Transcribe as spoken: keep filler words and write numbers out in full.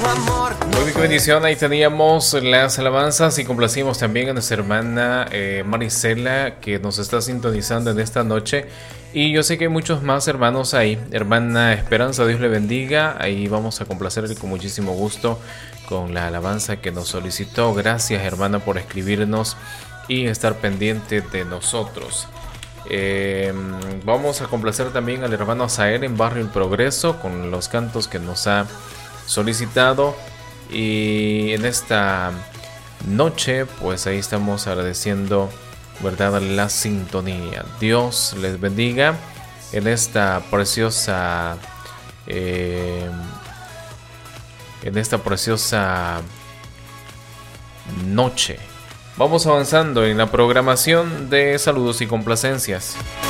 Muy qué bendición, ahí teníamos las alabanzas y complacimos también a nuestra hermana eh, Marisela, que nos está sintonizando en esta noche. Y yo sé que hay muchos más hermanos ahí. Hermana Esperanza, Dios le bendiga. Ahí vamos a complacerle con muchísimo gusto con la alabanza que nos solicitó. Gracias, hermana, por escribirnos y estar pendiente de nosotros. Eh, vamos a complacer también al hermano Asael en Barrio El Progreso con los cantos que nos ha solicitado. Y en esta noche, pues ahí estamos agradeciendo, ¿verdad?, la sintonía. Dios les bendiga en esta preciosa eh, en esta preciosa noche. Vamos avanzando en la programación de saludos y complacencias.